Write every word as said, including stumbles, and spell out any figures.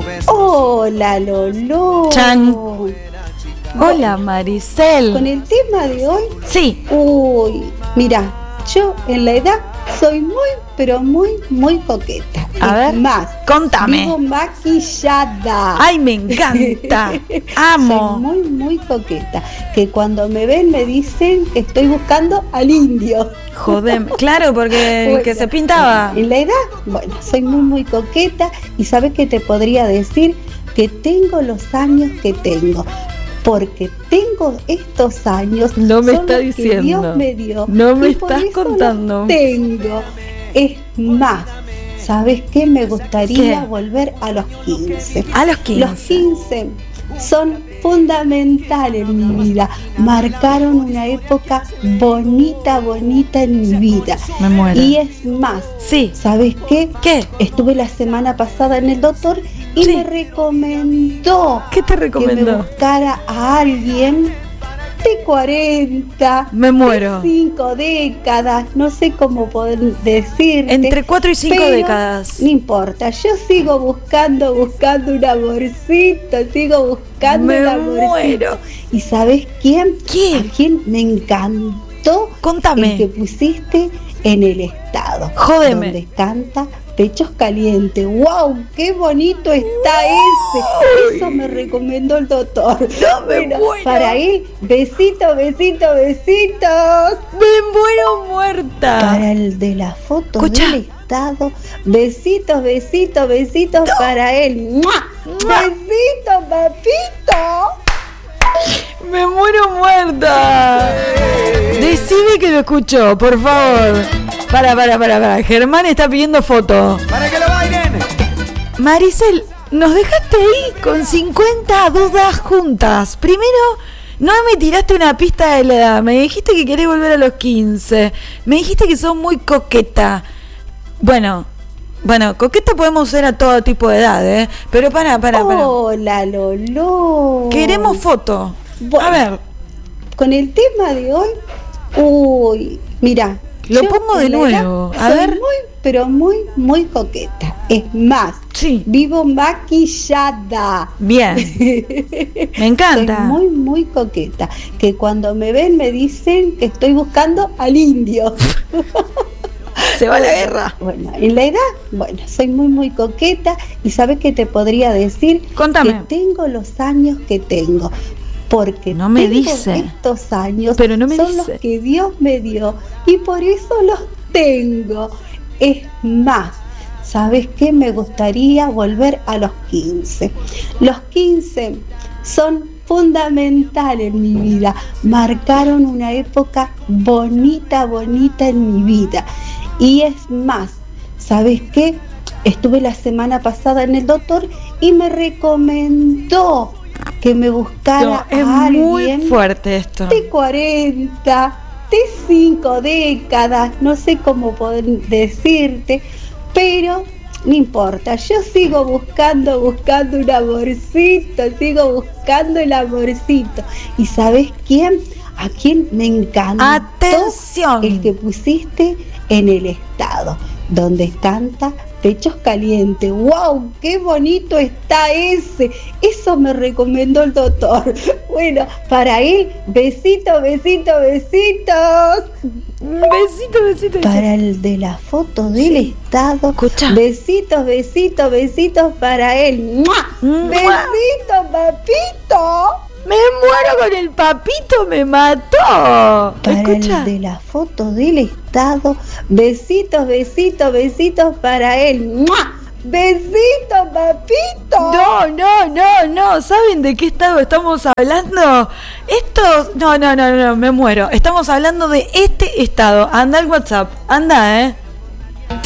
Hola, Lolo. Chan. Hola, Maricel. Con el tema de hoy. Sí. Uy, mira, yo en la edad soy muy, pero muy, muy coqueta. A es ver, más, contame. Vivo maquillada. Ay, me encanta. Amo. Soy muy, muy coqueta. Que cuando me ven me dicen que estoy buscando al indio. Joder, claro, porque Bueno, el que se pintaba. En la edad, bueno, soy muy, muy coqueta. Y sabes que te podría decir que tengo los años que tengo. Porque tengo estos años. No me son está los diciendo. Que Dios me dio. No me y por estás eso contando. Los tengo. Es más, ¿sabes qué? Me gustaría ¿Qué? volver a los quince. A los quince. Los quince son fundamentales en mi vida. Marcaron una época bonita, bonita en mi vida. Me muero. Y es más, Sí. ¿sabes qué? ¿Qué? Estuve la semana pasada en el doctor y Sí. me recomendó ¿Qué te que me recomendó? buscara a alguien de cuarenta, Me muero. de cinco décadas, no sé cómo poder decirte. Entre cuatro y cinco pero décadas. No importa, yo sigo buscando, buscando un amorcito, sigo buscando Me un amorcito. muero. ¿Y sabes quién? ¿Quién? ¿A quién me encantó? Contame. El que pusiste en el estado. Jódeme. Donde canta Pechos Calientes. ¡Wow! ¡Qué bonito está ese! Eso me recomendó el doctor. No me Bueno, muero. para él, besito, besito, besitos. Me muero muerta. Para el de la foto Escucha. del estado, besitos, besitos, besitos No. para él. ¡Mua! ¡Mua! Besitos, papito. Me muero muerta. Decime que lo escuchó, por favor. Para, para, para, para. Germán está pidiendo foto. ¡Para que lo bailen! Maricel, nos dejaste ahí con cincuenta dudas juntas. Primero, no me tiraste una pista de la edad. Me dijiste que querés volver a los quince. Me dijiste que sos muy coqueta. Bueno, bueno, coqueta podemos ser a todo tipo de edad, ¿eh? Pero para, para, para. Hola, Lolo. Queremos foto. Bueno, A ver, con el tema de hoy, uy, mira. Lo yo pongo de en la nuevo. edad A soy ver. muy, pero muy, muy coqueta. Es más, sí, vivo maquillada. bien. Me encanta. Soy muy, muy coqueta. Que cuando me ven me dicen que estoy buscando al indio. Se va a la guerra. Bueno, en la edad, bueno, soy muy, muy coqueta. Y ¿sabes qué te podría decir? Contame. Que tengo los años que tengo. Porque No me tengo dice. estos años Pero no me son dice. los que Dios me dio. Y por eso los tengo. Es más, ¿sabes qué? Me gustaría volver a los quince. Los quince son fundamentales en mi vida. Marcaron una época bonita, bonita en mi vida. Y es más, ¿sabes qué? Estuve la semana pasada en el doctor y me recomendó que me buscara No, es a muy alguien fuerte esto. de cuarenta, de cinco décadas, no sé cómo poder decirte, pero no importa, yo sigo buscando, buscando un amorcito, sigo buscando el amorcito. ¿Y sabes quién? ¿A quién me encantó? Atención. El que pusiste en el estado, donde canta Pechos Calientes. ¡Wow! ¡Qué bonito está ese! Eso me recomendó el doctor. Bueno, para él, besito, besito, besitos. Besito, besito. Para el de la foto del Sí. estado, Escucha. besitos, besitos, besitos para él. ¡Mua! ¡Mua! Besito, papito. Me muero con el papito, me mató. Para Escucha. el de la foto del estado, besitos, besitos, besitos para él. ¡Mua! Besito, papito. No, no, no, no. ¿Saben de qué estado estamos hablando? Esto, no, no, no, no, me muero. Estamos hablando de este estado. Anda al WhatsApp. Anda, eh.